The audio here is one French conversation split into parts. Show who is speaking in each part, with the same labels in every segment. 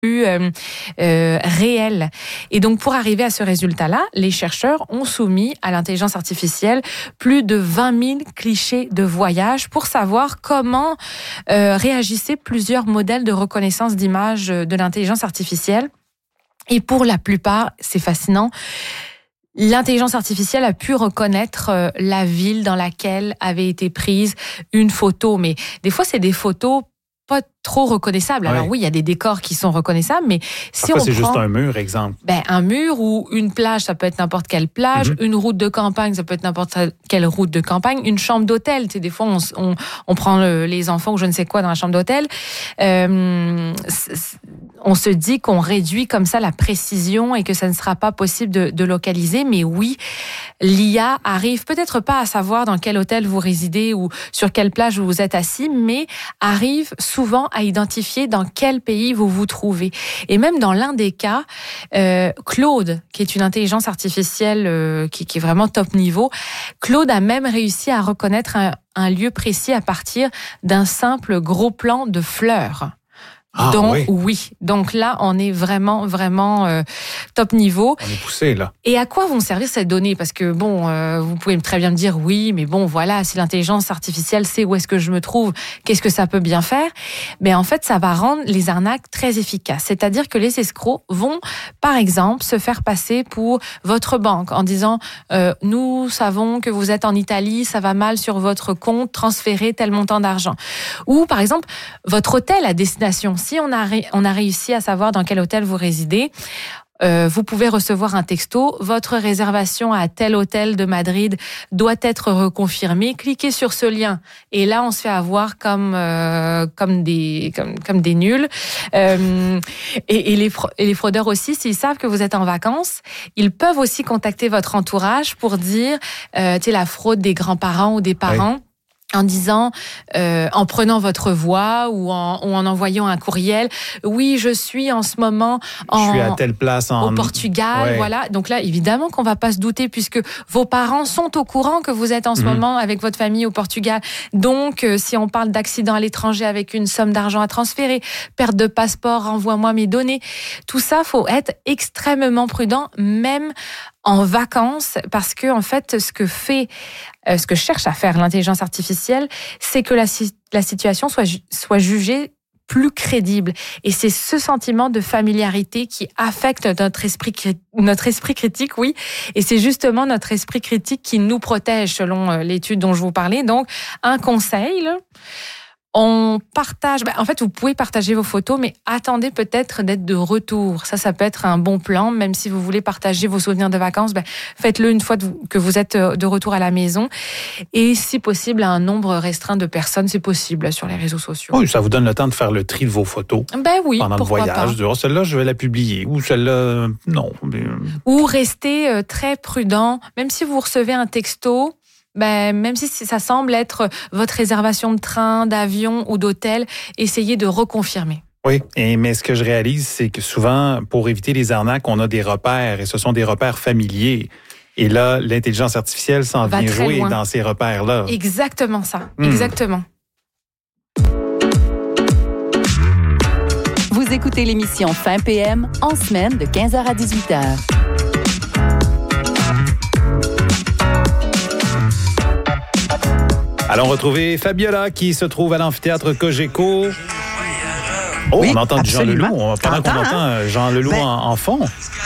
Speaker 1: réel. Et donc, pour arriver à ce résultat-là, les chercheurs ont soumis à l'intelligence artificielle plus de 20 000 clichés de voyage pour savoir comment réagissaient plusieurs modèles de reconnaissance d'images de l'intelligence artificielle. Et pour la plupart, c'est fascinant, l'intelligence artificielle a pu reconnaître la ville dans laquelle avait été prise une photo. Mais des fois, c'est des photos pas trop reconnaissables. Alors oui, il y a des décors qui sont reconnaissables, mais si
Speaker 2: parfois,
Speaker 1: on
Speaker 2: c'est
Speaker 1: prend
Speaker 2: juste un mur, exemple.
Speaker 1: Un mur ou une plage, ça peut être n'importe quelle plage. Une route de campagne, ça peut être n'importe quelle route de campagne. Une chambre d'hôtel, tu sais, des fois, on prend les enfants ou je ne sais quoi dans la chambre d'hôtel. On se dit qu'on réduit comme ça la précision et que ça ne sera pas possible de localiser. Mais oui, l'IA arrive peut-être pas à savoir dans quel hôtel vous résidez ou sur quelle plage vous vous êtes assis, mais arrive souvent à identifier dans quel pays vous vous trouvez. Et même dans l'un des cas, Claude, qui est une intelligence artificielle qui est vraiment top niveau, Claude a même réussi à reconnaître un lieu précis à partir d'un simple gros plan de fleurs. Donc oui. Donc là, on est vraiment top niveau.
Speaker 2: On est poussé là.
Speaker 1: Et à quoi vont servir ces données? Parce que vous pouvez très bien me dire oui, mais bon, voilà, si l'intelligence artificielle sait où est-ce que je me trouve, qu'est-ce que ça peut bien faire? Mais en fait, ça va rendre les arnaques très efficaces. C'est-à-dire que les escrocs vont, par exemple, se faire passer pour votre banque en disant nous savons que vous êtes en Italie, ça va mal sur votre compte, transférez tel montant d'argent. Ou par exemple, votre hôtel à destination. Si on a réussi à savoir dans quel hôtel vous résidez, vous pouvez recevoir un texto. Votre réservation à tel hôtel de Madrid doit être reconfirmée. Cliquez sur ce lien. Et là, on se fait avoir comme des nuls. Et les fraudeurs aussi, s'ils savent que vous êtes en vacances, ils peuvent aussi contacter votre entourage pour dire, la fraude des grands-parents ou des parents. Oui. En disant, en prenant votre voix ou en envoyant un courriel, oui, je suis en ce moment
Speaker 2: je suis à telle place
Speaker 1: au Portugal, voilà. Donc là, évidemment qu'on va pas se douter puisque vos parents sont au courant que vous êtes en ce moment avec votre famille au Portugal. Donc, si on parle d'accident à l'étranger avec une somme d'argent à transférer, perte de passeport, renvoie-moi mes données, tout ça, faut être extrêmement prudent, même en vacances, parce que en fait, ce que cherche à faire l'intelligence artificielle, c'est que la situation soit jugée plus crédible. Et c'est ce sentiment de familiarité qui affecte notre esprit critique, oui. Et c'est justement notre esprit critique qui nous protège, selon l'étude dont je vous parlais. Donc, un conseil, là, on partage, en fait, vous pouvez partager vos photos, mais attendez peut-être d'être de retour. Ça peut être un bon plan, même si vous voulez partager vos souvenirs de vacances, faites-le une fois que vous êtes de retour à la maison. Et si possible, à un nombre restreint de personnes, c'est possible sur les réseaux sociaux.
Speaker 2: Oui, ça vous donne le temps de faire le tri de vos photos.
Speaker 1: Oui,
Speaker 2: pendant le voyage. Celle-là, je vais la publier. Ou celle-là, non.
Speaker 1: Ou rester très prudent, même si vous recevez un texto. Même si ça semble être votre réservation de train, d'avion ou d'hôtel, essayez de reconfirmer.
Speaker 2: Oui, mais ce que je réalise, c'est que souvent, pour éviter les arnaques, on a des repères, et ce sont des repères familiers. Et là, l'intelligence artificielle s'en vient jouer loin dans ces repères-là.
Speaker 1: Exactement ça, exactement.
Speaker 3: Vous écoutez l'émission Fin PM en semaine de 15h à 18h.
Speaker 2: Allons retrouver Fabiola qui se trouve à l'amphithéâtre Cogeco. On entend Jean Leloup. Pendant qu'on entend Jean Leloup en fond.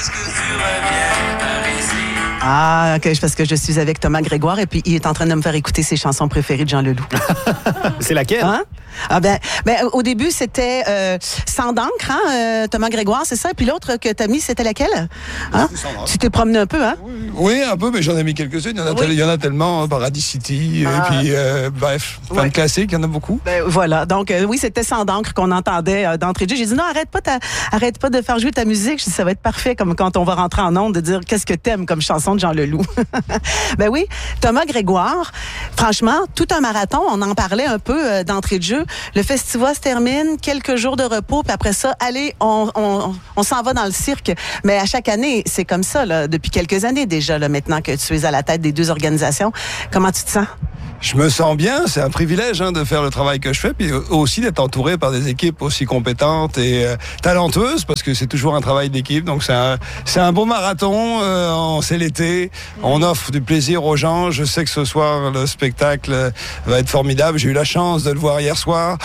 Speaker 4: Parce que je suis avec Thomas Grégoire et puis il est en train de me faire écouter ses chansons préférées de Jean Leloup.
Speaker 2: C'est laquelle?
Speaker 4: Au début, c'était Sans d'encre, Thomas Grégoire, c'est ça? Et puis l'autre que t'as mis, c'était laquelle? Tu t'es promené un peu, hein?
Speaker 5: Oui, un peu, mais j'en ai mis quelques-unes. Il y en a tellement, Paradis City, et puis, plein de classiques, il y en a beaucoup.
Speaker 4: Voilà, donc oui, c'était Sans d'encre qu'on entendait d'entrée de jeu. J'ai dit non, arrête pas de faire jouer ta musique. Je dis, ça va être parfait comme quand on va rentrer en ondes, de dire qu'est-ce que t'aimes comme chanson de Jean Leloup. Ben oui, Thomas Grégoire, franchement, tout un marathon, on en parlait un peu d'entrée de jeu. Le festival se termine, quelques jours de repos, puis après ça, allez, on s'en va dans le cirque. Mais à chaque année, c'est comme ça, là, depuis quelques années déjà, là, maintenant que tu es à la tête des deux organisations. Comment tu te sens?
Speaker 5: Je me sens bien, c'est un privilège de faire le travail que je fais, puis aussi d'être entouré par des équipes aussi compétentes et talentueuses, parce que c'est toujours un travail d'équipe. Donc c'est un beau marathon, c'est l'été, on offre du plaisir aux gens. Je sais que ce soir, le spectacle va être formidable. J'ai eu la chance de le voir hier soir.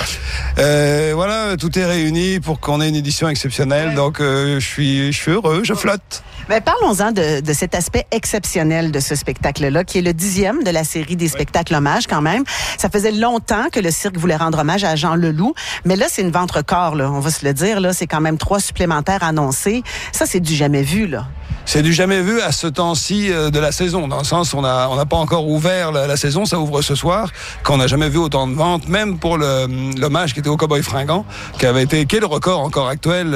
Speaker 5: Voilà, tout est réuni pour qu'on ait une édition exceptionnelle. Donc je suis heureux, je flotte.
Speaker 4: Mais parlons-en de cet aspect exceptionnel de ce spectacle-là, qui est le 10e de la série des spectacles hommages quand même. Ça faisait longtemps que le cirque voulait rendre hommage à Jean Leloup, mais là, c'est une vente record, là, on va se le dire. Là, c'est quand même 3 supplémentaires annoncés. Ça, c'est du jamais vu, là.
Speaker 5: C'est du jamais vu à ce temps-ci de la saison, dans le sens où on n'a pas encore ouvert la saison, ça ouvre ce soir, qu'on n'a jamais vu autant de ventes, même pour l'hommage qui était au Cowboy Fringant, qui est le record encore actuel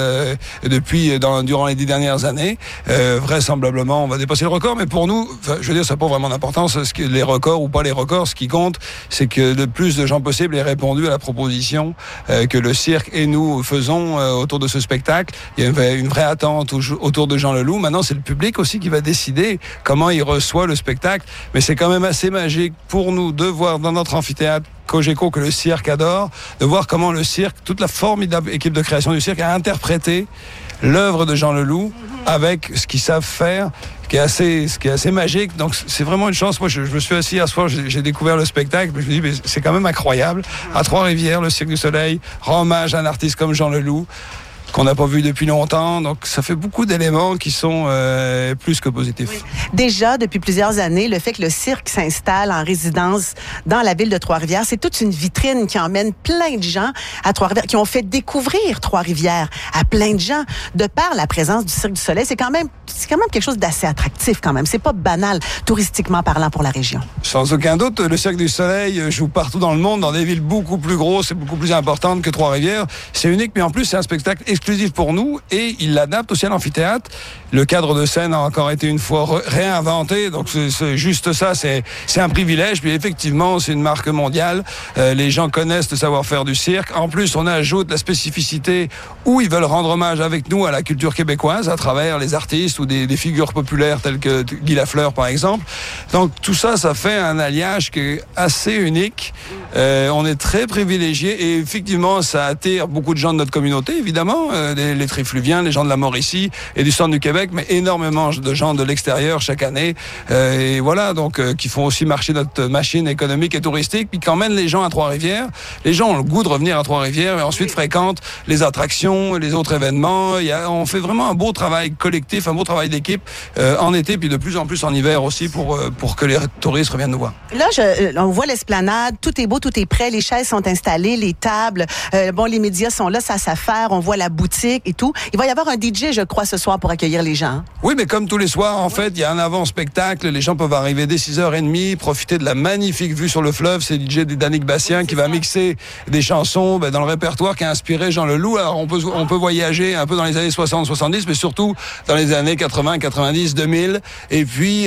Speaker 5: durant les 10 dernières années. Vraisemblablement, on va dépasser le record, mais pour nous, je veux dire, ça n'a pas vraiment d'importance, les records ou pas les records. Ce qui compte, c'est que le plus de gens possible aient répondu à la proposition que le cirque et nous faisons autour de ce spectacle. Il y a une vraie attente autour de Jean Leloup. Maintenant, c'est le public aussi qui va décider comment il reçoit le spectacle. Mais c'est quand même assez magique pour nous de voir dans notre amphithéâtre Cogeco, que le cirque adore, de voir comment le cirque, toute la formidable équipe de création du cirque, a interprété l'œuvre de Jean Leloup avec ce qu'ils savent faire, ce qui est assez magique. Donc c'est vraiment une chance. Moi, je me suis assis hier soir, j'ai découvert le spectacle, je me dis, mais c'est quand même incroyable. À Trois-Rivières, le Cirque du Soleil rend hommage à un artiste comme Jean Leloup, qu'on n'a pas vu depuis longtemps. Donc, ça fait beaucoup d'éléments qui sont plus que positifs. Oui.
Speaker 4: Déjà, depuis plusieurs années, le fait que le cirque s'installe en résidence dans la ville de Trois-Rivières, c'est toute une vitrine qui emmène plein de gens à Trois-Rivières, qui ont fait découvrir Trois-Rivières à plein de gens. De par la présence du Cirque du Soleil, c'est quand même quelque chose d'assez attractif quand même. C'est pas banal, touristiquement parlant, pour la région.
Speaker 5: Sans aucun doute, le Cirque du Soleil joue partout dans le monde, dans des villes beaucoup plus grosses et beaucoup plus importantes que Trois-Rivières. C'est unique, mais en plus, c'est un spectacle exclusif pour nous, et il l'adapte aussi à l'amphithéâtre. Le cadre de scène a encore été une fois réinventé, donc c'est juste ça, c'est un privilège. Puis effectivement, c'est une marque mondiale. Les gens connaissent le savoir-faire du cirque. En plus, on ajoute la spécificité où ils veulent rendre hommage avec nous à la culture québécoise à travers les artistes ou des figures populaires telles que Guy Lafleur, par exemple. Donc tout ça, ça fait un alliage qui est assez unique. On est très privilégiés, et effectivement, ça attire beaucoup de gens de notre communauté, évidemment, les Trifluviens, les gens de la Mauricie et du centre du Québec, mais énormément de gens de l'extérieur chaque année. Et voilà, donc qui font aussi marcher notre machine économique et touristique, puis qui emmènent les gens à Trois-Rivières. Les gens ont le goût de revenir à Trois-Rivières et ensuite fréquentent les attractions, les autres événements. On fait vraiment un beau travail collectif, un beau travail d'équipe en été, puis de plus en plus en hiver aussi, pour que les touristes reviennent nous voir.
Speaker 4: Là, on voit l'esplanade, tout est beau, tout est prêt, les chaises sont installées, les tables, les médias sont là, ça s'affaire, on voit la boutique et tout. Il va y avoir un DJ, je crois, ce soir pour accueillir les gens.
Speaker 5: Oui, mais comme tous les soirs, en fait, il y a un avant-spectacle. Les gens peuvent arriver dès 6h30, profiter de la magnifique vue sur le fleuve. C'est DJ Danick Bastien qui va mixer des chansons dans le répertoire qui a inspiré Jean Leloup. Alors, on peut voyager un peu dans les années 60, 70, mais surtout dans les années 80, 90, 2000. Et puis,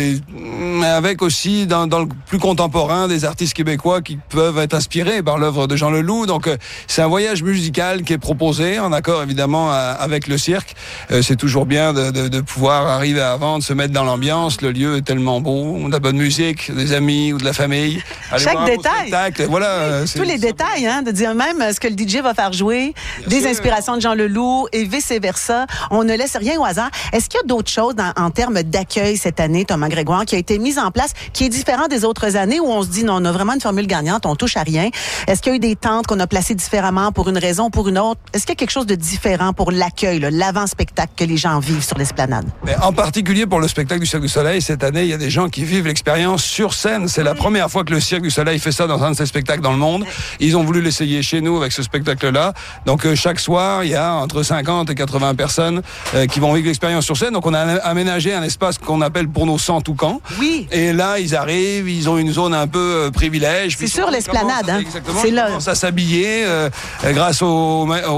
Speaker 5: avec aussi, dans le plus contemporain, des artistes québécois qui peuvent être inspirés par l'œuvre de Jean Leloup. Donc, c'est un voyage musical qui est proposé, en accord évidemment avec le cirque. C'est toujours bien de pouvoir arriver avant, de se mettre dans l'ambiance. Le lieu est tellement beau, on a de la bonne musique, des amis ou de la famille. Allez
Speaker 4: chaque détail.
Speaker 5: Voilà,
Speaker 4: tous les détails, de dire même ce que le DJ va faire jouer, bien des sûr. Inspirations de Jean Leloup et vice-versa. On ne laisse rien au hasard. Est-ce qu'il y a d'autres choses en termes d'accueil cette année, Thomas Grégoire, qui a été mise en place, qui est différent des autres années où on se dit non, on a vraiment une formule gagnante, on touche à rien? Est-ce qu'il y a eu des tentes qu'on a placées différemment pour une raison ou pour une autre? Est-ce qu'il y a quelque chose de différent pour l'accueil, l'avant-spectacle que les gens vivent sur l'esplanade?
Speaker 5: Mais en particulier pour le spectacle du Cirque du Soleil, cette année, il y a des gens qui vivent l'expérience sur scène. C'est la première fois que le Cirque du Soleil fait ça dans un de ses spectacles dans le monde. Ils ont voulu l'essayer chez nous avec ce spectacle-là. Donc chaque soir, il y a entre 50 et 80 personnes qui vont vivre l'expérience sur scène. Donc on a aménagé un espace qu'on appelle pour nos 100 toucans.
Speaker 4: Oui.
Speaker 5: Et là, ils arrivent, ils ont une zone un peu privilège.
Speaker 4: C'est sur l'esplanade,
Speaker 5: Exactement.
Speaker 4: C'est là.
Speaker 5: Ils commencent à s'habiller grâce aux costumes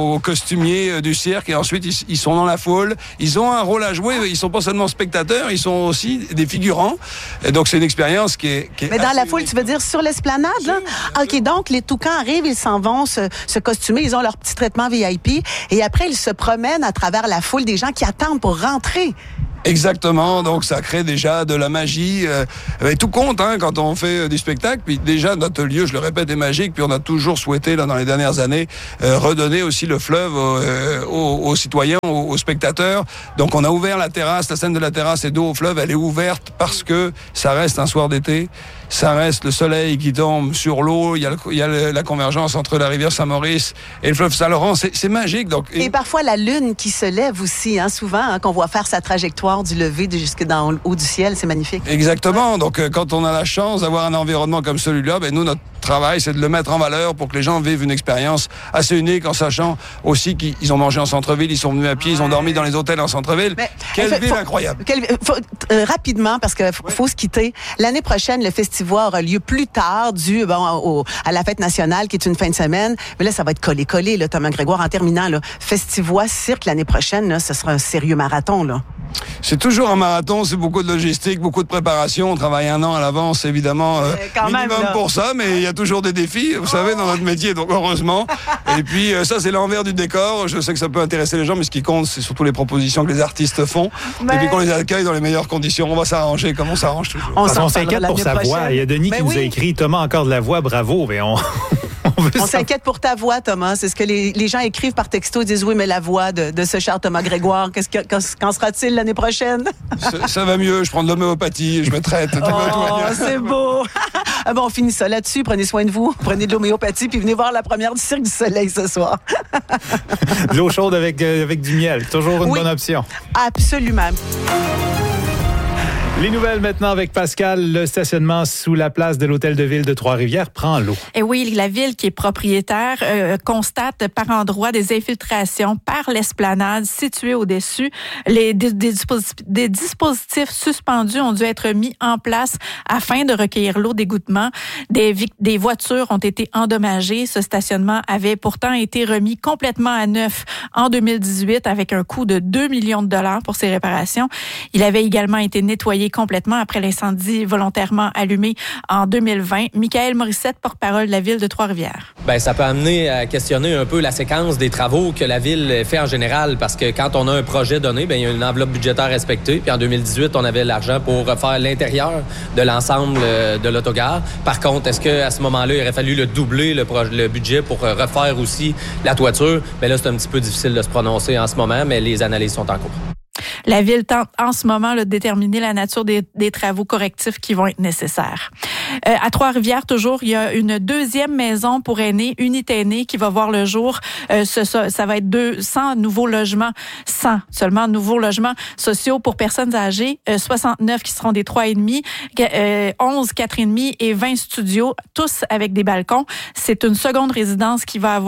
Speaker 5: costumiers du cirque et ensuite ils sont dans la foule. Ils ont un rôle à jouer. Ils sont pas seulement spectateurs, ils sont aussi des figurants. Et donc c'est une expérience qui est
Speaker 4: Mais dans la foule, tu veux dire sur l'esplanade, là? OK, donc les toucans arrivent, ils s'en vont se costumer, ils ont leur petit traitement VIP et après ils se promènent à travers la foule des gens qui attendent pour rentrer.
Speaker 5: Exactement, donc ça crée déjà de la magie. Tout compte quand on fait du spectacle. Puis déjà, notre lieu, je le répète, est magique. Puis on a toujours souhaité, là, dans les dernières années, redonner aussi le fleuve aux citoyens, aux spectateurs. Donc on a ouvert la terrasse, la scène de la terrasse et d'eau au fleuve, elle est ouverte parce que ça reste un soir d'été. Ça reste le soleil qui tombe sur l'eau. Il y a la convergence entre la rivière Saint-Maurice et le fleuve Saint-Laurent. C'est magique. Donc,
Speaker 4: et parfois la lune qui se lève aussi, souvent, qu'on voit faire sa trajectoire du lever jusque dans le haut du ciel. C'est magnifique.
Speaker 5: Exactement. Donc, quand on a la chance d'avoir un environnement comme celui-là, nous, notre travail, c'est de le mettre en valeur pour que les gens vivent une expérience assez unique, en sachant aussi qu'ils ont mangé en centre-ville, ils sont venus à pied, ils ont dormi dans les hôtels en centre-ville. Quelle ville incroyable.
Speaker 4: Rapidement, parce qu'il faut se quitter. L'année prochaine, le festival aura lieu plus tard, dû à la fête nationale, qui est une fin de semaine. Mais là, ça va être collé, là, Thomas Grégoire. En terminant, là, Festivois Cirque l'année prochaine, là, ce sera un sérieux marathon, là.
Speaker 5: C'est toujours un marathon, c'est beaucoup de logistique, beaucoup de préparation. On travaille 1 an à l'avance, évidemment, minimum pour ça, mais il y a toujours des défis, vous savez, dans notre métier, donc heureusement. Et puis, ça, c'est l'envers du décor. Je sais que ça peut intéresser les gens, mais ce qui compte, c'est surtout les propositions que les artistes font. Et puis qu'on les accueille dans les meilleures conditions. On va s'arranger comme on s'arrange toujours.
Speaker 2: On s'inquiète pour sa voix. Il y a Denis qui nous a écrit « Thomas, encore de la voix, bravo ». Mais on
Speaker 4: s'inquiète pour ta voix, Thomas. C'est ce que les gens écrivent par texto. Ils disent, oui, mais la voix de ce cher Thomas Grégoire, qu'en sera-t-il l'année prochaine?
Speaker 5: Ça va mieux. Je prends de l'homéopathie. Je me traite.
Speaker 4: C'est beau. On finit ça là-dessus. Prenez soin de vous. Prenez de l'homéopathie puis venez voir la première du Cirque du Soleil ce soir.
Speaker 2: De l'eau chaude avec du miel. Toujours une bonne option.
Speaker 4: Absolument.
Speaker 2: Les nouvelles maintenant avec Pascal. Le stationnement sous la place de l'Hôtel de Ville de Trois-Rivières prend l'eau.
Speaker 6: Et oui, la ville qui est propriétaire constate par endroits des infiltrations par l'esplanade située au-dessus. Des dispositifs suspendus ont dû être mis en place afin de recueillir l'eau d'égouttement. Des voitures ont été endommagées. Ce stationnement avait pourtant été remis complètement à neuf en 2018 avec un coût de 2 millions de dollars pour ses réparations. Il avait également été nettoyé complètement après l'incendie volontairement allumé en 2020. Michael Morissette, porte-parole de la Ville de Trois-Rivières.
Speaker 7: Ça peut amener à questionner un peu la séquence des travaux que la Ville fait en général, parce que quand on a un projet donné, il y a une enveloppe budgétaire respectée. Puis en 2018, on avait l'argent pour refaire l'intérieur de l'ensemble de l'autogare. Par contre, est-ce qu'à ce moment-là, il aurait fallu le doubler, le budget, pour refaire aussi la toiture? Là, c'est un petit peu difficile de se prononcer en ce moment, mais les analyses sont en cours.
Speaker 6: La Ville tente en ce moment de déterminer la nature des travaux correctifs qui vont être nécessaires. À Trois-Rivières, toujours, il y a une deuxième maison pour aînés, unité aînée, qui va voir le jour. Ça va être 200 nouveaux logements, 100 seulement nouveaux logements sociaux pour personnes âgées, 69 qui seront des 3,5, 11 4,5 et 20 studios, tous avec des balcons. C'est une seconde résidence qui va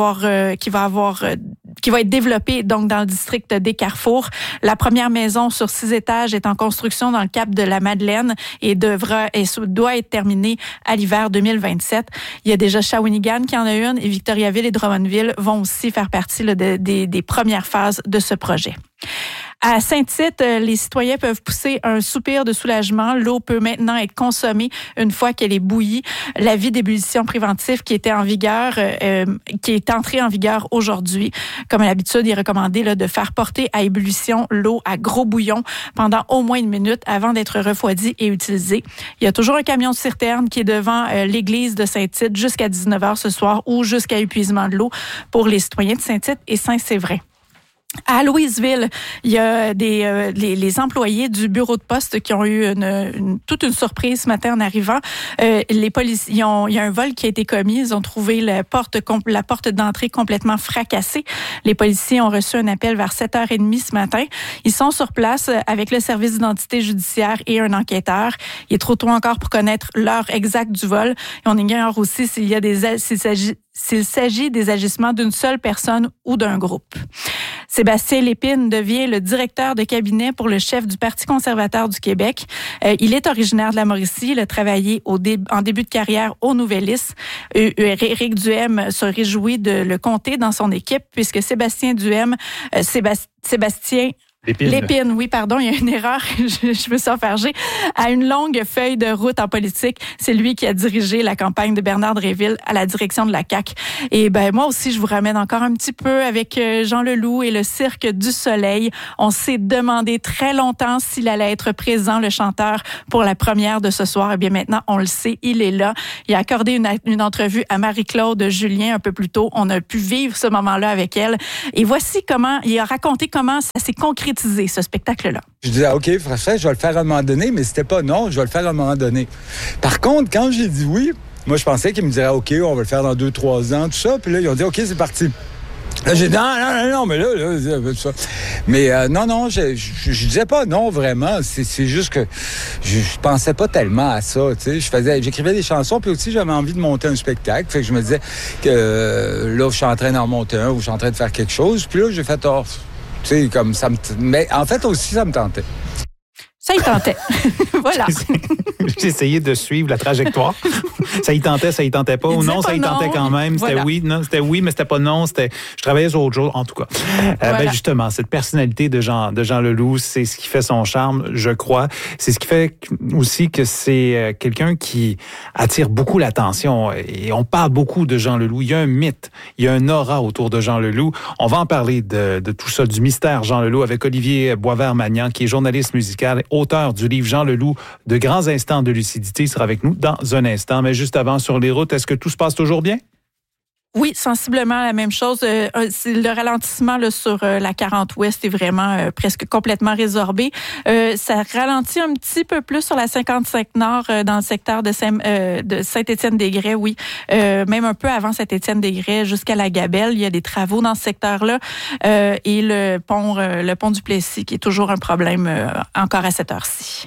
Speaker 6: être développée donc dans le district des Carrefours. La première maison sur 6 étages est en construction dans le cap de la Madeleine et doit être terminée à l'hiver 2027. Il y a déjà Shawinigan qui en a une et Victoriaville et Drummondville vont aussi faire partie des premières phases de ce projet. À Saint-Tite, les citoyens peuvent pousser un soupir de soulagement. L'eau peut maintenant être consommée une fois qu'elle est bouillie. L'avis d'ébullition préventive qui est entré en vigueur aujourd'hui. Comme à l'habitude, il est recommandé de faire porter à ébullition l'eau à gros bouillon pendant au moins 1 minute avant d'être refroidie et utilisée. Il y a toujours un camion de citerne qui est devant l'église de Saint-Tite jusqu'à 19h ce soir ou jusqu'à épuisement de l'eau pour les citoyens de Saint-Tite et Saint-Séverin. À Louisville, il y a les employés du bureau de poste qui ont eu toute une surprise ce matin en arrivant. Les policiers, il y a un vol qui a été commis. Ils ont trouvé la porte d'entrée complètement fracassée. Les policiers ont reçu un appel vers 7h30 ce matin. Ils sont sur place avec le service d'identité judiciaire et un enquêteur. Il est trop tôt encore pour connaître l'heure exacte du vol. Et on ignore aussi s'il s'agit des agissements d'une seule personne ou d'un groupe. Sébastien Lépine devient le directeur de cabinet pour le chef du Parti conservateur du Québec. Il est originaire de la Mauricie. Il a travaillé en début de carrière au Nouvelliste. Éric Duhem se réjouit de le compter dans son équipe puisque Sébastien Lépine, oui, pardon, il y a une erreur, je me suis enfargée, a une longue feuille de route en politique. C'est lui qui a dirigé la campagne de Bernard Dréville à la direction de la CAQ. Et moi aussi, je vous ramène encore un petit peu avec Jean Leloup et le Cirque du Soleil. On s'est demandé très longtemps s'il allait être présent, le chanteur, pour la première de ce soir. Eh bien, maintenant, on le sait, il est là. Il a accordé une entrevue à Marie-Claude Julien un peu plus tôt. On a pu vivre ce moment-là avec elle. Et voici comment, il a raconté comment ça s'est concrétisé, ce spectacle-là.
Speaker 8: Je disais, OK, François, je vais le faire à un moment donné, mais c'était pas non, je vais le faire à un moment donné. Par contre, quand j'ai dit oui, moi, je pensais qu'ils me diraient, OK, on va le faire dans 2-3 ans, tout ça. Puis là, ils ont dit, OK, c'est parti. Là, j'ai dit, non, mais là, tout ça. Mais non, je disais pas non, vraiment. C'est juste que je pensais pas tellement à ça, tu sais. J'écrivais des chansons, puis aussi, j'avais envie de monter un spectacle. Fait que je me disais que là, je suis en train d'en monter un, ou je suis en train de faire quelque chose. Puis là, j'ai fait, tu sais, comme ça mais en fait aussi, ça me tentait.
Speaker 6: Ça y tentait. Voilà.
Speaker 2: J'ai essayé de suivre la trajectoire. Ça y tentait pas. Ou non, ça y tentait quand même. C'était
Speaker 6: voilà.
Speaker 2: Oui, non, c'était oui, mais c'était pas non. Je travaillais sur autre chose, en tout cas.
Speaker 6: Voilà.
Speaker 2: Justement, cette personnalité de Jean Leloup, c'est ce qui fait son charme, je crois. C'est ce qui fait aussi que c'est quelqu'un qui attire beaucoup l'attention. Et on parle beaucoup de Jean Leloup. Il y a un mythe, il y a un aura autour de Jean Leloup. On va en parler de tout ça, du mystère Jean Leloup, avec Olivier Boisvert-Magnan, qui est journaliste musical, auteur du livre Jean Leloup, De grands instants de lucidité. Il sera avec nous dans un instant. Mais juste avant, sur les routes, est-ce que tout se passe toujours bien?
Speaker 6: Oui, sensiblement la même chose. Le ralentissement là, sur la 40 Ouest est vraiment presque complètement résorbé. Ça ralentit un petit peu plus sur la 55 Nord dans le secteur de Saint-Étienne-des-Grès, oui. Même un peu avant Saint-Étienne-des-Grès jusqu'à la Gabelle, il y a des travaux dans ce secteur-là. Et le pont du Plessis qui est toujours un problème encore à cette heure-ci.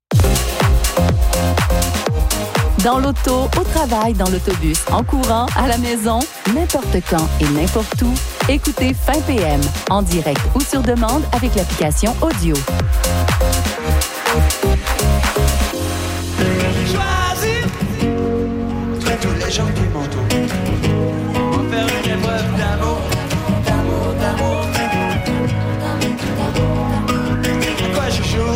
Speaker 3: Dans l'auto, au travail, dans l'autobus, en courant, à la maison, n'importe quand et n'importe où, écoutez Fin PM en direct ou sur demande avec l'application Audio.
Speaker 9: Choisis tous les gens qui m'entourent. On va faire une épreuve d'amour. Pourquoi je joue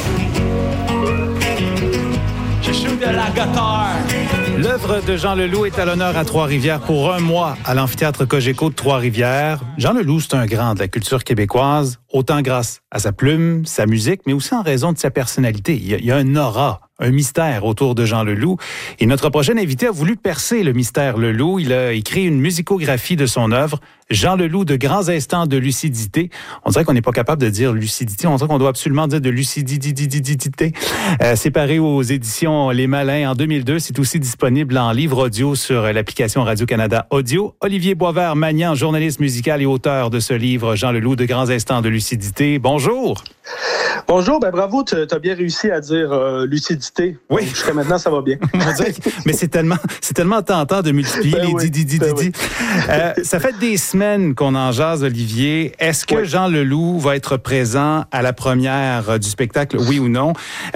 Speaker 9: de la guitare.
Speaker 2: L'œuvre de Jean Leloup est à l'honneur à Trois-Rivières pour un mois à l'amphithéâtre Cogeco de Trois-Rivières. Jean Leloup, c'est un grand de la culture québécoise, autant grâce à sa plume, sa musique, mais aussi en raison de sa personnalité. Il y a un aura, un mystère autour de Jean Leloup. Et notre prochain invité a voulu percer le mystère Leloup. Il a écrit une musicographie de son œuvre, Jean Leloup, De grands instants de lucidité. On dirait qu'on n'est pas capable de dire lucidité. On dirait qu'on doit absolument dire de lucidité. Séparé aux éditions Les Malins en 2002. C'est aussi disponible en livre audio sur l'application Radio-Canada Audio. Olivier Boisvert-Magnan, journaliste musical et auteur de ce livre, Jean Leloup, De grands instants de lucidité. Bonjour.
Speaker 10: Bonjour, bravo, tu as bien réussi à dire lucidité.
Speaker 2: Oui.
Speaker 10: Jusqu'à maintenant, ça va bien.
Speaker 2: Mais c'est tellement tentant de multiplier les dit. Ça fait des semaines qu'on en jase, Olivier. Est-ce que Jean Leloup va être présent à la première du spectacle, oui ou non?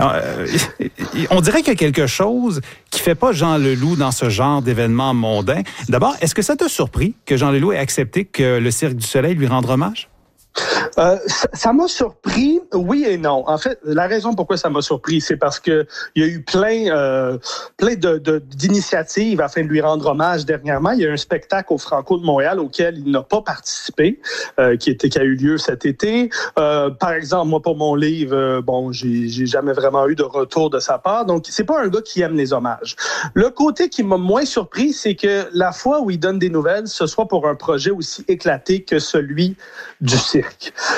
Speaker 2: On dirait qu'il y a quelque chose qui fait pas Jean Leloup dans ce genre d'événement mondain. D'abord, est-ce que ça t'a surpris que Jean Leloup ait accepté que le Cirque du Soleil lui rende hommage?
Speaker 10: Ça m'a surpris, oui et non. En fait, la raison pourquoi ça m'a surpris, c'est parce que il y a eu plein d'initiatives afin de lui rendre hommage dernièrement. Il y a un spectacle au Franco de Montréal auquel il n'a pas participé, qui a eu lieu cet été. Par exemple, moi pour mon livre, j'ai jamais vraiment eu de retour de sa part. Donc c'est pas un gars qui aime les hommages. Le côté qui m'a moins surpris, c'est que la fois où il donne des nouvelles, ce soit pour un projet aussi éclaté que celui du cirque.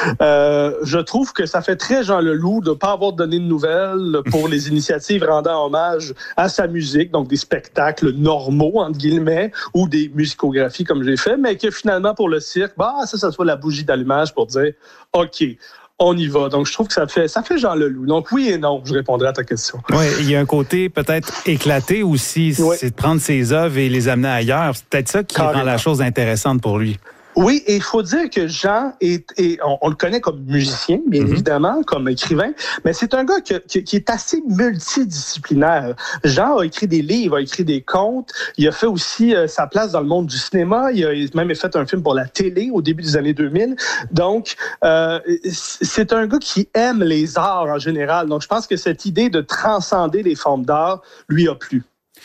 Speaker 10: Je trouve que ça fait très Jean Leloup de ne pas avoir donné de nouvelles pour les initiatives rendant hommage à sa musique, donc des spectacles normaux, entre guillemets, ou des musicographies comme j'ai fait, mais que finalement pour le cirque, ça soit la bougie d'allumage pour dire « OK ». On y va. Donc, je trouve que ça fait Jean Leloup. Donc, oui et non, je répondrai à ta question.
Speaker 2: Oui, il y a un côté peut-être éclaté aussi, c'est de prendre ses œuvres et les amener ailleurs. C'est peut-être ça qui rend la chose intéressante pour lui.
Speaker 10: Oui, et il faut dire que Jean on le connaît comme musicien, bien évidemment, comme écrivain, mais c'est un gars qui est assez multidisciplinaire. Jean a écrit des livres, a écrit des contes, il a fait aussi sa place dans le monde du cinéma, il a même fait un film pour la télé au début des années 2000. Donc, c'est un gars qui aime les arts en général. Donc, je pense que cette idée de transcender les formes d'art lui a plu.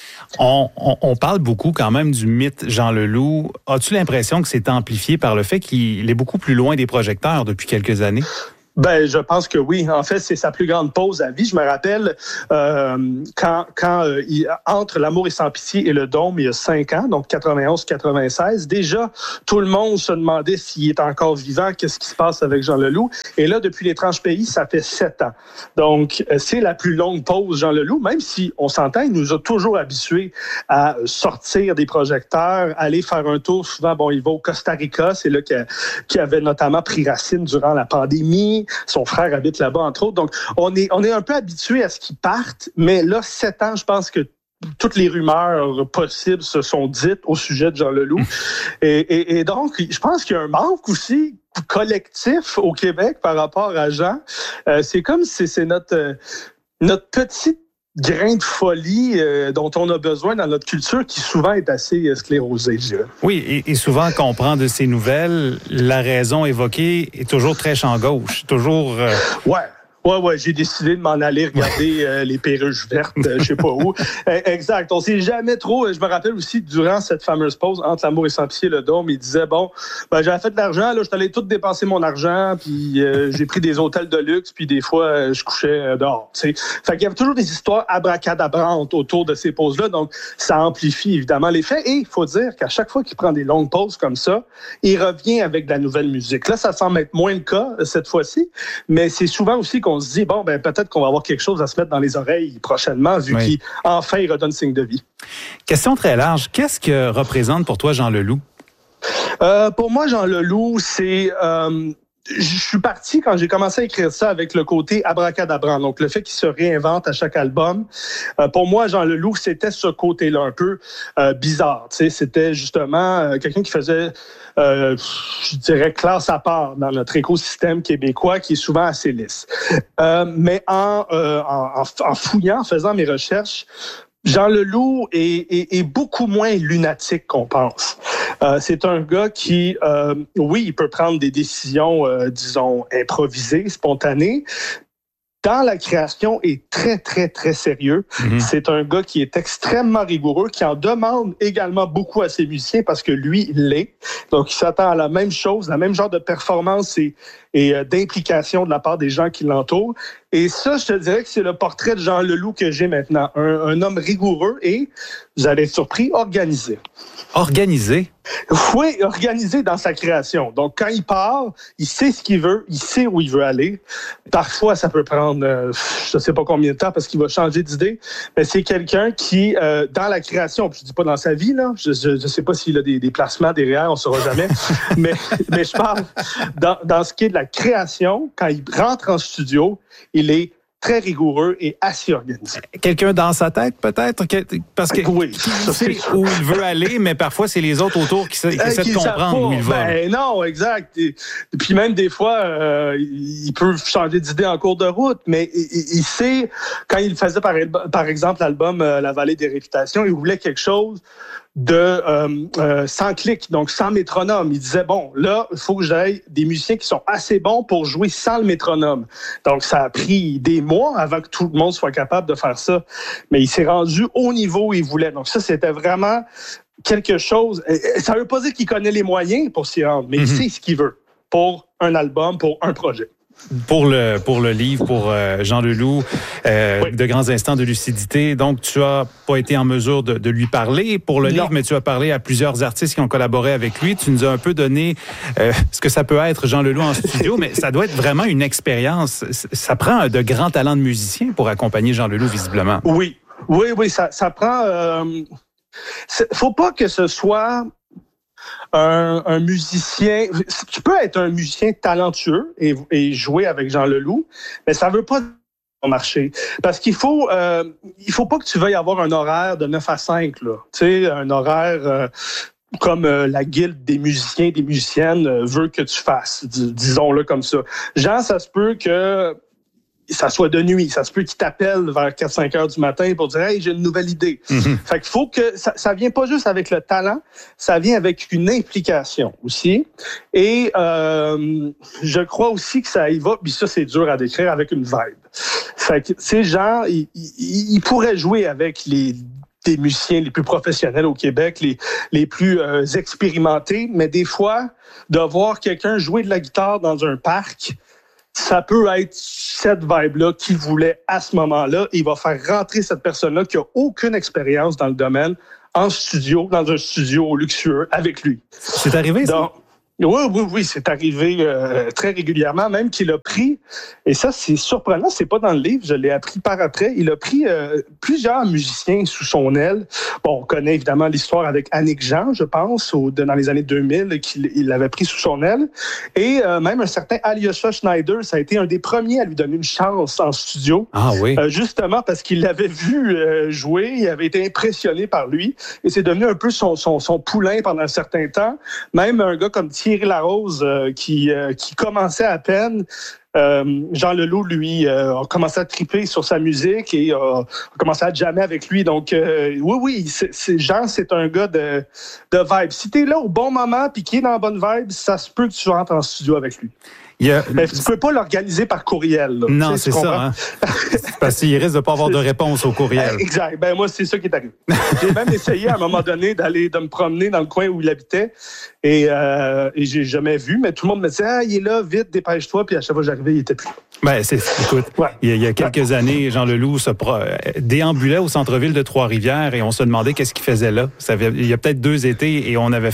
Speaker 2: On parle beaucoup quand même du mythe Jean Leloup. As-tu l'impression que c'est amplifié par le fait qu'il est beaucoup plus loin des projecteurs depuis quelques années?
Speaker 10: Ben, je pense que oui. En fait, c'est sa plus grande pause à vie. Je me rappelle quand entre L'amour est sans pitié et Le Dôme, il y a 5 ans, donc 91-96, déjà, tout le monde se demandait s'il est encore vivant, qu'est-ce qui se passe avec Jean Leloup. Et là, depuis L'Étrange pays, ça fait 7 ans. Donc, c'est la plus longue pause, Jean Leloup, même si, on s'entend, il nous a toujours habitués à sortir des projecteurs, aller faire un tour. Souvent, bon, il va au Costa Rica, c'est là qu'il avait notamment pris racine durant la pandémie. Son frère habite là-bas, entre autres. Donc, on est un peu habitué à ce qu'ils partent, mais là, 7 ans, je pense que toutes les rumeurs possibles se sont dites au sujet de Jean Leloup. Et donc, je pense qu'il y a un manque aussi collectif au Québec par rapport à Jean. C'est comme si c'est notre petite grain de folie dont on a besoin dans notre culture qui souvent est assez sclérosée, je dirais.
Speaker 2: Oui, et souvent, quand on prend de ces nouvelles, la raison évoquée est toujours très champ gauche, toujours...
Speaker 10: Ouais, j'ai décidé de m'en aller regarder les perruches vertes, je sais pas où. Exact. On sait jamais trop. Je me rappelle aussi, durant cette fameuse pause entre L'amour et sans pitié et Le Dôme, il disait, bon, j'avais fait de l'argent, là, je suis allé tout dépenser mon argent, puis j'ai pris des hôtels de luxe, puis des fois, je couchais dehors, tu sais. Fait qu'il y avait toujours des histoires abracadabrantes autour de ces pauses-là, donc ça amplifie évidemment les faits. Et il faut dire qu'à chaque fois qu'il prend des longues pauses comme ça, il revient avec de la nouvelle musique. Là, ça semble être moins le cas cette fois-ci, mais c'est souvent aussi qu'on se dit, bon, peut-être qu'on va avoir quelque chose à se mettre dans les oreilles prochainement, vu qu'enfin, il redonne signe de vie.
Speaker 2: Question très large. Qu'est-ce que représente pour toi Jean Leloup?
Speaker 10: Pour moi, Jean Leloup, c'est... je suis parti quand j'ai commencé à écrire ça avec le côté abracadabrant, donc le fait qu'il se réinvente à chaque album. Pour moi, Jean Leloup, c'était ce côté-là un peu bizarre. Tu sais, c'était justement quelqu'un qui faisait... je dirais, classe à part dans notre écosystème québécois qui est souvent assez lisse. Mais en fouillant, en faisant mes recherches, Jean Leloup est beaucoup moins lunatique qu'on pense. C'est un gars qui, oui, il peut prendre des décisions, disons, improvisées, spontanées. Dans la création, est très, très, très sérieux. C'est un gars qui est extrêmement rigoureux, qui en demande également beaucoup à ses musiciens parce que lui, il l'est. Donc, il s'attend à la même chose, la même genre de performance et d'implication de la part des gens qui l'entourent. Et ça, je te dirais que c'est le portrait de Jean Leloup que j'ai maintenant. Un homme rigoureux et, vous allez être surpris, organisé. Organisé? Oui, organisé dans sa création. Donc, quand il part, il sait ce qu'il veut, il sait où il veut aller. Parfois, ça peut prendre, je ne sais pas combien de temps parce qu'il va changer d'idée, mais c'est quelqu'un qui, dans la création, je ne dis pas dans sa vie, là, je ne sais pas s'il a des placements derrière, on ne saura jamais, mais je parle dans ce qui est de la création, quand il rentre en studio, il est très rigoureux et assez organisé.
Speaker 2: Quelqu'un dans sa tête, peut-être? Parce que
Speaker 10: oui,
Speaker 2: il sait où il veut aller, mais parfois, c'est les autres autour qui essaient de comprendre où il va.
Speaker 10: Ben non, exact. Et puis même des fois, il peut changer d'idée en cours de route, mais il sait, quand il faisait par exemple l'album La Vallée des Réputations, il voulait quelque chose de sans clic, donc sans métronome. Il disait, bon, là, il faut que j'aille des musiciens qui sont assez bons pour jouer sans le métronome. Donc, ça a pris des mois avant que tout le monde soit capable de faire ça. Mais il s'est rendu au niveau où il voulait. Donc, ça, c'était vraiment quelque chose... Ça ne veut pas dire qu'il connaît les moyens pour s'y rendre, mais il sait ce qu'il veut pour un album, pour un projet.
Speaker 2: Pour le livre, pour Jean Leloup, De grands instants de lucidité. Donc, tu n'as pas été en mesure de lui parler pour le livre, mais tu as parlé à plusieurs artistes qui ont collaboré avec lui. Tu nous as un peu donné ce que ça peut être, Jean Leloup en studio, mais ça doit être vraiment une expérience. Ça prend de grands talents de musicien pour accompagner Jean Leloup, visiblement.
Speaker 10: Oui, ça prend... faut pas que ce soit... Un musicien, tu peux être un musicien talentueux et jouer avec Jean Leloup, mais ça veut pas marcher. Parce qu'il faut pas que tu veuilles avoir un horaire de 9 à 5, là. Tu sais, un horaire comme la guilde des musiciens, des musiciennes veut que tu fasses, disons-le comme ça. Jean, ça se peut que ça soit de nuit, ça se peut qu'il t'appelle vers 4-5 heures du matin pour dire « Hey, j'ai une nouvelle idée ». Fait qu'il faut que ça vient pas juste avec le talent, ça vient avec une implication aussi. Et je crois aussi que ça y va, puis ça c'est dur à décrire, avec une vibe. Fait que ces gens, ils pourraient jouer avec des musiciens les plus professionnels au Québec, les plus expérimentés, mais des fois, de voir quelqu'un jouer de la guitare dans un parc, ça peut être cette vibe-là qu'il voulait à ce moment-là. Il va faire rentrer cette personne-là qui a aucune expérience dans le domaine en studio, dans un studio luxueux avec lui.
Speaker 2: C'est arrivé, ça?
Speaker 10: Oui, c'est arrivé très régulièrement, même qu'il a pris, et ça c'est surprenant, c'est pas dans le livre, je l'ai appris par après, il a pris plusieurs musiciens sous son aile. Bon, on connaît évidemment l'histoire avec Annick Jean, je pense, dans les années 2000, qu'il l'avait pris sous son aile, et même un certain Alyosha Schneider, ça a été un des premiers à lui donner une chance en studio.
Speaker 2: Ah oui.
Speaker 10: Justement parce qu'il l'avait vu jouer, il avait été impressionné par lui, et c'est devenu un peu son poulain pendant un certain temps. Même un gars comme Thierry Larose, qui commençait à peine. Jean Leloup, lui, a commencé à triper sur sa musique et a commencé à jammer avec lui. Donc, oui, Jean, c'est un gars de vibe. Si t'es là au bon moment puis qu'il est dans la bonne vibe, ça se peut que tu rentres en studio avec lui. Mais tu peux pas l'organiser par courriel. Là.
Speaker 2: Non, c'est ça. Hein? Parce qu'il risque de pas avoir de réponse au courriel.
Speaker 10: Exact. Ben moi, c'est ça qui est arrivé. J'ai même essayé à un moment donné de me promener dans le coin où il habitait et j'ai jamais vu, mais tout le monde me disait « Ah, il est là, vite, dépêche-toi », puis à chaque fois que j'arrivais, il était plus.
Speaker 2: Écoute, il y a quelques années, Jean Leloup déambulait au centre-ville de Trois-Rivières et on se demandait qu'est-ce qu'il faisait là. Il y a peut-être 2 étés et on avait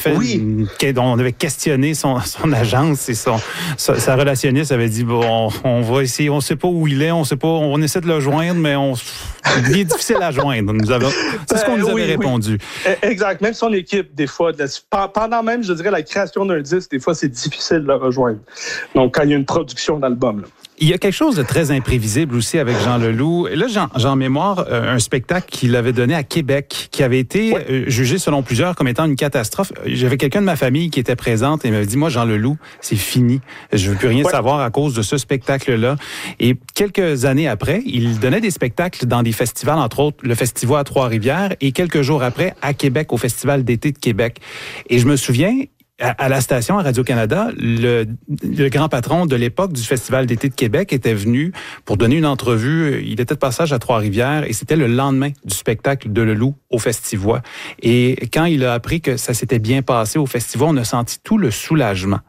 Speaker 2: on avait questionné son agence et sa relationniste avait dit bon, on va essayer, on sait pas où il est, on essaie de le joindre, mais il est difficile à joindre. C'est ce qu'on nous avait répondu.
Speaker 10: Exact. Même son équipe, des fois, pendant même, je dirais, la création d'un disque, des fois, c'est difficile de le rejoindre. Donc, quand il y a une production d'album, là.
Speaker 2: Il y a quelque chose de très imprévisible aussi avec Jean Leloup. Là, j'ai en mémoire un spectacle qu'il avait donné à Québec, qui avait été jugé selon plusieurs comme étant une catastrophe. J'avais quelqu'un de ma famille qui était présente et m'avait dit, moi, Jean Leloup, c'est fini. Je veux plus rien savoir à cause de ce spectacle-là. Et quelques années après, il donnait des spectacles dans des festivals, entre autres le Festival à Trois-Rivières, et quelques jours après, à Québec, au Festival d'été de Québec. Et je me souviens, à la station, à Radio-Canada, le grand patron de l'époque du Festival d'été de Québec était venu pour donner une entrevue. Il était de passage à Trois-Rivières et c'était le lendemain du spectacle de Leloup au Festival. Et quand il a appris que ça s'était bien passé au Festival, on a senti tout le soulagement.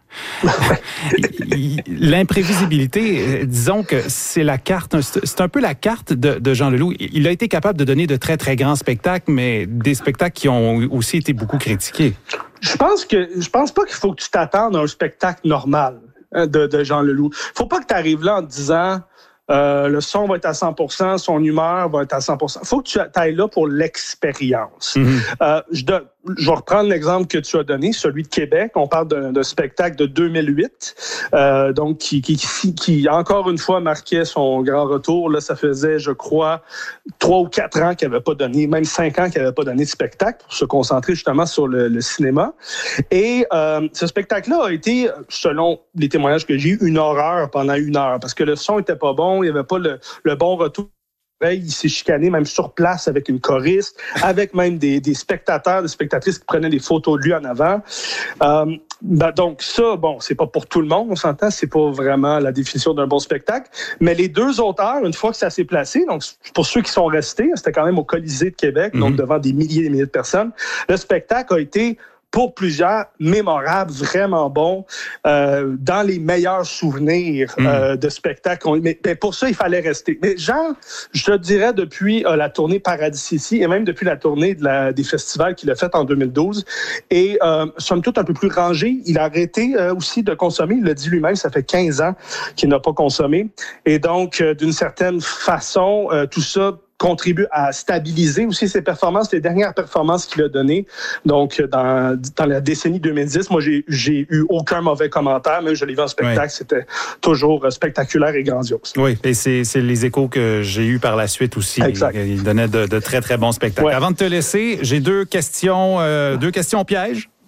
Speaker 2: L'imprévisibilité, disons que c'est la carte, c'est un peu la carte de Jean Leloup. Il a été capable de donner de très, très grands spectacles, mais des spectacles qui ont aussi été beaucoup critiqués.
Speaker 10: Je pense pas qu'il faut que tu t'attendes à un spectacle normal de Jean Leloup. Faut pas que tu arrives là en te disant le son va être à 100%, son humeur va être à 100%. Faut que tu ailles là pour l'expérience. Je vais reprendre l'exemple que tu as donné, celui de Québec. On parle d'un spectacle de 2008, donc qui encore une fois marquait son grand retour. Là, ça faisait, je crois, 3 ou 4 ans qu'il n'avait pas donné, même 5 ans qu'il n'avait pas donné de spectacle pour se concentrer justement sur le cinéma. Et ce spectacle-là a été, selon les témoignages que j'ai eu, une horreur pendant 1 heure parce que le son était pas bon, il n'y avait pas le bon retour. Il s'est chicané même sur place avec une choriste, avec même des spectateurs, des spectatrices qui prenaient des photos de lui en avant. Donc ça, bon, c'est pas pour tout le monde, on s'entend, c'est pas vraiment la définition d'un bon spectacle. Mais les 2 autres heures, une fois que ça s'est placé, donc pour ceux qui sont restés, c'était quand même au Colisée de Québec, donc devant des milliers et des milliers de personnes, le spectacle a été pour plusieurs, mémorable, vraiment bon, dans les meilleurs souvenirs de spectacles. Mais pour ça, il fallait rester. Mais Jean, je te dirais, depuis la tournée Paradis ici, et même depuis la tournée des festivals qu'il a fait en 2012, et somme toute un peu plus rangé, il a arrêté aussi de consommer. Il l'a dit lui-même, ça fait 15 ans qu'il n'a pas consommé. Et donc, d'une certaine façon, tout ça contribue à stabiliser aussi ses performances, les dernières performances qu'il a données. Donc, dans la décennie 2010, moi, j'ai eu aucun mauvais commentaire, même je l'ai vu en spectacle, c'était toujours spectaculaire et grandiose.
Speaker 2: Oui, et c'est les échos que j'ai eus par la suite aussi.
Speaker 10: Exact.
Speaker 2: Il donnait de très, très bons spectacles.
Speaker 10: Ouais.
Speaker 2: Avant de te laisser, j'ai 2 questions pièges.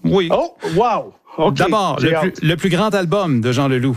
Speaker 2: Oui.
Speaker 10: Oh, wow! Okay,
Speaker 2: D'abord, le plus grand album de Jean Leloup.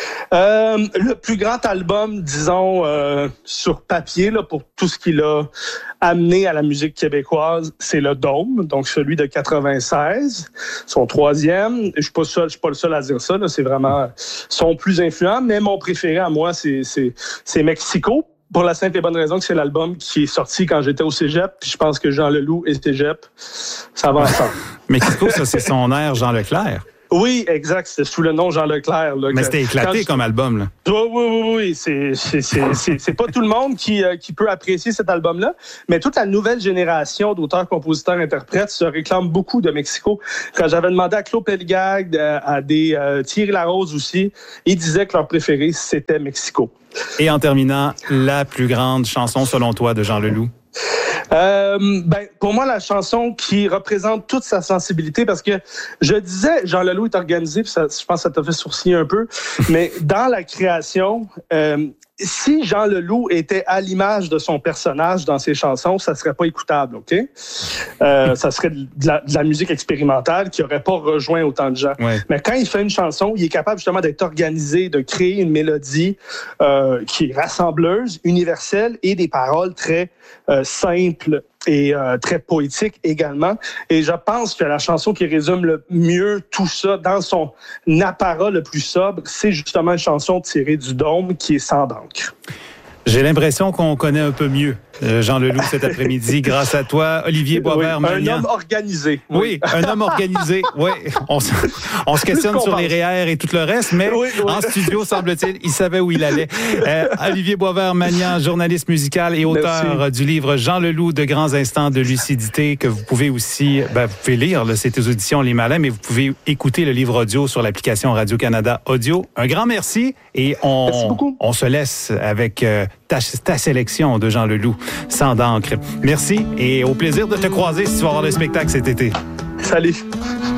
Speaker 10: Le plus grand album, disons, sur papier, là, pour tout ce qu'il a amené à la musique québécoise, c'est le Dôme, donc celui de 96, son 3e. Je suis pas le seul à dire ça, là, c'est vraiment son plus influent, mais mon préféré à moi, c'est Mexico. Pour la simple et bonne raison que c'est l'album qui est sorti quand j'étais au cégep, puis je pense que Jean Leloup et cégep, ça va ensemble.
Speaker 2: Mexico, ça, c'est son air Jean Leclerc.
Speaker 10: Oui, exact. C'était sous le nom Jean Leclerc. Là,
Speaker 2: mais c'était éclaté comme album, là.
Speaker 10: Oui. C'est pas tout le monde qui peut apprécier cet album-là, mais toute la nouvelle génération d'auteurs, compositeurs, interprètes se réclame beaucoup de Mexico. Quand j'avais demandé à Claude Pelgag, à des Thierry Larose aussi, ils disaient que leur préféré, c'était Mexico.
Speaker 2: Et en terminant, la plus grande chanson, selon toi, de Jean Leloup?
Speaker 10: Pour moi, la chanson qui représente toute sa sensibilité, parce que je disais, Jean Leloup est organisé, puis ça, je pense que ça t'a fait sourciller un peu, mais dans la création, si Jean Leloup était à l'image de son personnage dans ses chansons, ça serait pas écoutable, OK? Ça serait de la musique expérimentale qui aurait pas rejoint autant de gens.
Speaker 2: Ouais.
Speaker 10: Mais quand il fait une chanson, il est capable justement d'être organisé, de créer une mélodie qui est rassembleuse, universelle et des paroles très simples et très poétique également. Et je pense que la chanson qui résume le mieux tout ça dans son apparat le plus sobre, c'est justement une chanson tirée du Dôme qui est Sang d'encre.
Speaker 2: J'ai l'impression qu'on connaît un peu mieux Jean Leloup cet après-midi grâce à toi, Olivier Boisvert-Magnan.
Speaker 10: Un homme organisé.
Speaker 2: Oui, un homme organisé. Oui, on se questionne sur les REER et tout le reste, mais en studio, semble-t-il, il savait où il allait. Olivier Boisvert-Magnan, journaliste musical et auteur du livre Jean Leloup, de grands instants de lucidité, que vous pouvez aussi, vous pouvez lire, là, c'est aux éditions Les Malins, mais vous pouvez écouter le livre audio sur l'application Radio-Canada Audio. Un grand merci et on se laisse avec ta sélection de Jean Leloup, Sang d'encre. Merci et au plaisir de te croiser si tu vas avoir le spectacle cet été.
Speaker 10: Salut.